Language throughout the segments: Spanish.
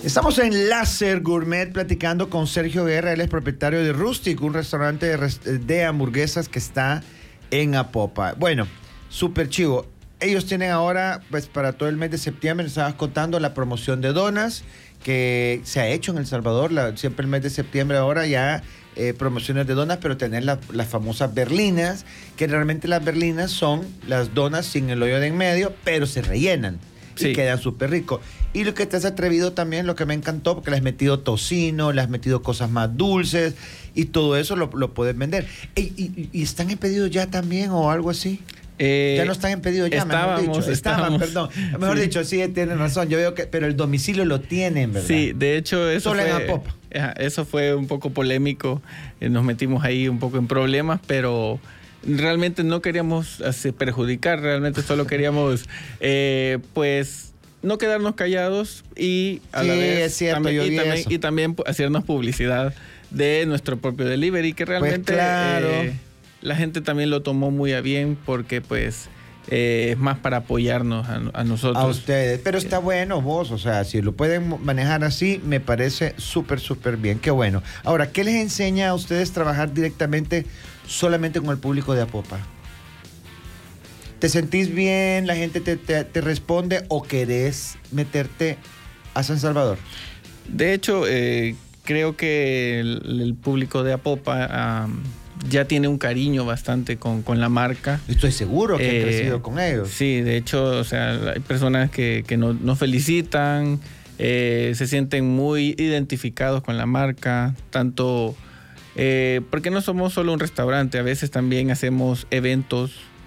Estamos en Láser Gourmet platicando con Sergio Guerra. Él es propietario de Rustic, un restaurante de hamburguesas que está en Apopa. Bueno, súper chivo. Ellos tienen ahora, pues para todo el mes de septiembre, nos estabas contando la promoción de donas que se ha hecho en El Salvador. Siempre el mes de septiembre ahora ya promociones de donas, pero tener las famosas berlinas, que realmente las berlinas son las donas sin el hoyo de en medio, pero se rellenan. Sí. Y quedan súper ricos. Y lo que te has atrevido también, lo que me encantó, porque le has metido tocino, le has metido cosas más dulces y todo eso lo puedes vender. ¿Y están en pedido ya también o algo así? Ya no están en pedido ya, estaban, perdón. Mejor dicho, sí, tienen razón. Yo veo que, pero el domicilio lo tienen, ¿verdad? Sí, de hecho, eso fue un poco polémico. Nos metimos ahí un poco en problemas, pero realmente no queríamos perjudicar, realmente solo queríamos, pues, no quedarnos callados y a la vez es cierto, también hacernos publicidad de nuestro propio delivery, que realmente pues claro. La gente también lo tomó muy a bien porque pues es más para apoyarnos a nosotros. A ustedes, pero está bueno vos, o sea, si lo pueden manejar así, me parece súper, súper bien, qué bueno. Ahora, ¿qué les enseña a ustedes trabajar directamente solamente con el público de Apopa? ¿Te sentís bien? ¿La gente te responde o querés meterte a San Salvador? De hecho, creo que el público de Apopa ya tiene un cariño bastante con la marca. Estoy seguro que han crecido con ellos. Sí, de hecho, o sea, hay personas que nos felicitan, se sienten muy identificados con la marca, tanto porque no somos solo un restaurante, a veces también hacemos eventos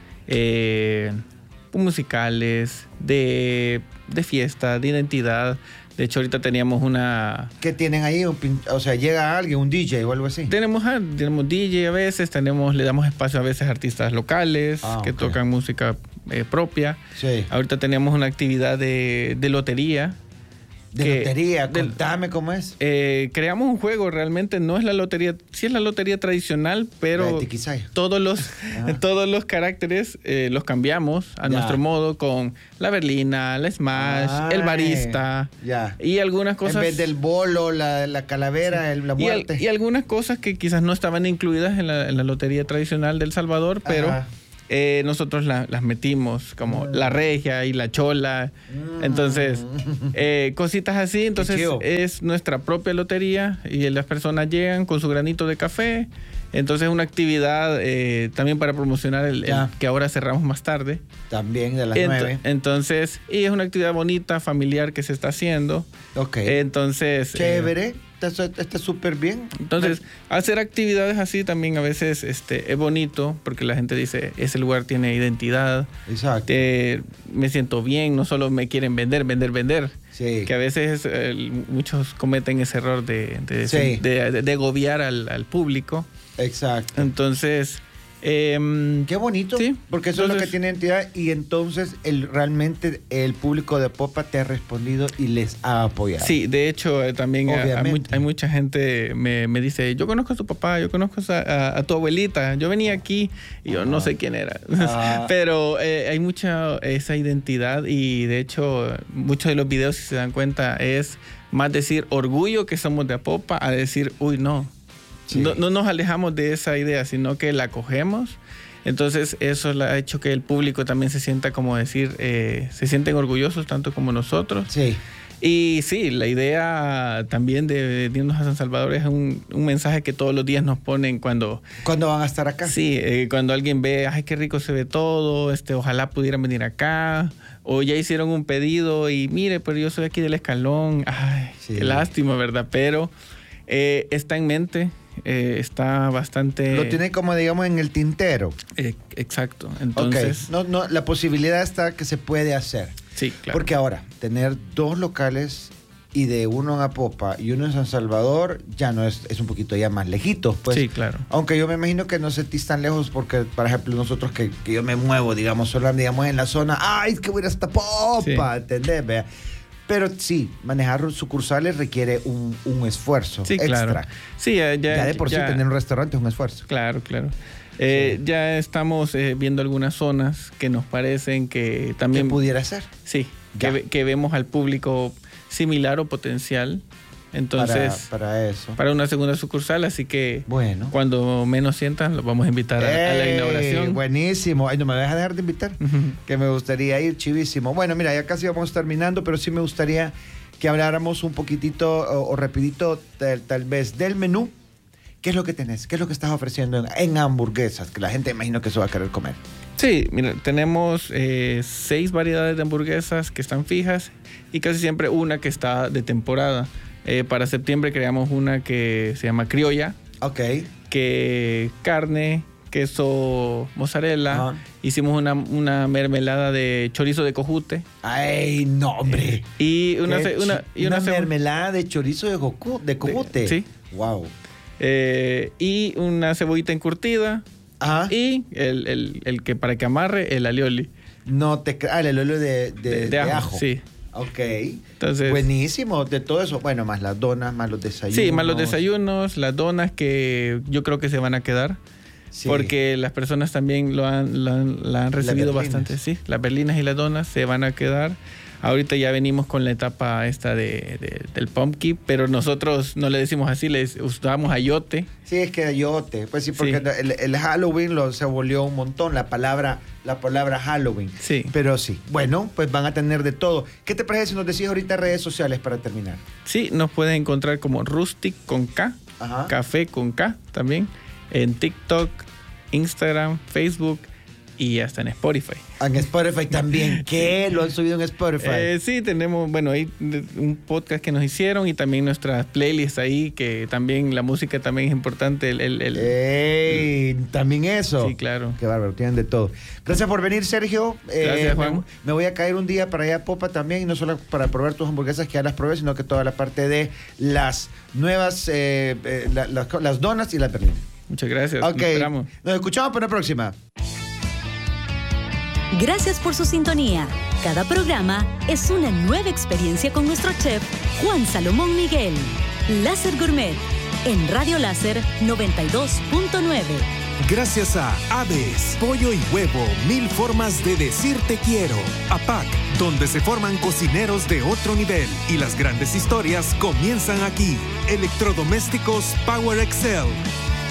musicales, de fiesta, de identidad. De hecho, ahorita teníamos una... ¿Qué tienen ahí? O sea, llega alguien, un DJ o algo así. Tenemos DJ a veces, le damos espacio a veces a artistas locales que tocan música propia. Sí. Ahorita teníamos una actividad de lotería. Lotería, contame cómo es. Creamos un juego, realmente no es la lotería, sí es la lotería tradicional, pero todos los caracteres los cambiamos a nuestro modo, con la berlina, la smash, el barista y algunas cosas. En vez del bolo, la calavera, la muerte. Y algunas cosas que quizás no estaban incluidas en la lotería tradicional de El Salvador, pero nosotros las metimos, como la regia y la chola. Entonces, cositas así. Entonces, es nuestra propia lotería y las personas llegan con su granito de café. Entonces, es una actividad también para promocionar el que ahora cerramos más tarde. También de las 9. Entonces, y es una actividad bonita, familiar que se está haciendo. Ok. Entonces... Chévere. Está súper bien. Entonces, hacer actividades así también a veces es bonito, porque la gente dice, ese lugar tiene identidad. Exacto. Me siento bien, no solo me quieren vender. Sí. Que a veces muchos cometen ese error de agobiar al público. Exacto. Entonces... qué bonito, sí, porque eso es lo que tiene entidad. Y entonces realmente el público de Apopa te ha respondido y les ha apoyado. Sí, de hecho también hay mucha gente me dice, yo conozco a tu papá, yo conozco a tu abuelita, yo venía aquí y yo no sé quién era. Pero hay mucha esa identidad, y de hecho muchos de los videos, si se dan cuenta, es más decir orgullo que somos de Apopa a decir, uy, no. Sí. No nos alejamos de esa idea, sino que la cogemos. Entonces eso ha hecho que el público también se sienta, como decir, se sienten orgullosos tanto como nosotros. Sí. Y sí, la idea también de irnos a San Salvador es un mensaje que todos los días nos ponen cuando van a estar acá. Sí, cuando alguien ve, ay, qué rico se ve todo, ojalá pudieran venir acá, o ya hicieron un pedido y mire, pero yo soy aquí del Escalón, ay, qué lástima, ¿verdad? Pero está en mente. Está bastante... Lo tiene como, digamos, en el tintero. Exacto. Entonces... No, la posibilidad está que se puede hacer. Sí, claro. Porque ahora, tener 2 locales y de uno en Apopa y uno en San Salvador, ya no es un poquito ya más lejitos, pues. Sí, claro. Aunque yo me imagino que no sentís tan lejos porque, por ejemplo, nosotros que yo me muevo, digamos, solo digamos en la zona, ¡ay, es que voy a ir hasta Apopa! ¿Entendés? Vea. Pero sí, manejar sucursales requiere un esfuerzo extra. Claro. Sí, ya de por sí tener un restaurante es un esfuerzo. Claro. Ya estamos viendo algunas zonas que nos parecen que también... ¿Qué pudiera ser? Sí, que vemos al público similar o potencial. Entonces, para una segunda sucursal, así que bueno, cuando menos sientan, los vamos a invitar a la inauguración. Buenísimo. Ay, no me vas a dejar de invitar, que me gustaría ir, chivísimo. Bueno, mira, ya casi vamos terminando, pero sí me gustaría que habláramos un poquitito o rapidito tal vez del menú. ¿Qué es lo que tenés? ¿Qué es lo que estás ofreciendo en hamburguesas? Que la gente imagino que eso va a querer comer. Sí, mira, tenemos 6 variedades de hamburguesas que están fijas y casi siempre una que está de temporada. Para septiembre creamos una que se llama criolla. Ok. Que carne, queso mozzarella. Hicimos una mermelada de chorizo de cojute. ¡Ay, no, hombre! Y una mermelada de chorizo de cojute. Sí. ¡Wow! Y una cebollita encurtida. Ajá. Y el que para que amarre, el alioli. El alioli de ajo. Sí. Ok. Entonces, buenísimo, de todo eso. Bueno, más las donas, más los desayunos. Sí, más los desayunos, las donas que yo creo que se van a quedar. Sí. Porque las personas también la han recibido bastante. Sí, las berlinas y las donas se van a quedar. Ahorita ya venimos con la etapa esta del pumpkin, pero nosotros no le decimos así, le usamos ayote. Sí, es que ayote. Pues sí, porque sí. El Halloween se volvió un montón, la palabra Halloween. Sí. Pero sí, bueno, pues van a tener de todo. ¿Qué te parece si nos decís ahorita redes sociales para terminar? Sí, nos pueden encontrar como Rustic con K, Café con K también, en TikTok, Instagram, Facebook y hasta en Spotify. En Spotify también. ¿Qué? ¿Lo han subido en Spotify? Sí, tenemos, bueno, ahí un podcast que nos hicieron y también nuestras playlists ahí, que también la música también es importante. ¿También eso? Sí, claro. Qué bárbaro, tienen de todo. Gracias por venir, Sergio. Gracias, Juan. Me voy a caer un día para allá a Popa también, y no solo para probar tus hamburguesas que ya las probé, sino que toda la parte de las nuevas, las donas y las berlinas. Muchas gracias. Ok. Nos escuchamos para la próxima. Gracias por su sintonía. Cada programa es una nueva experiencia con nuestro chef Juan Salomón Miguel. Láser Gourmet en Radio Láser 92.9. Gracias a Aves, pollo y huevo, 1000 formas de decir te quiero. APAC, donde se forman cocineros de otro nivel y las grandes historias comienzan aquí. Electrodomésticos Power Excel.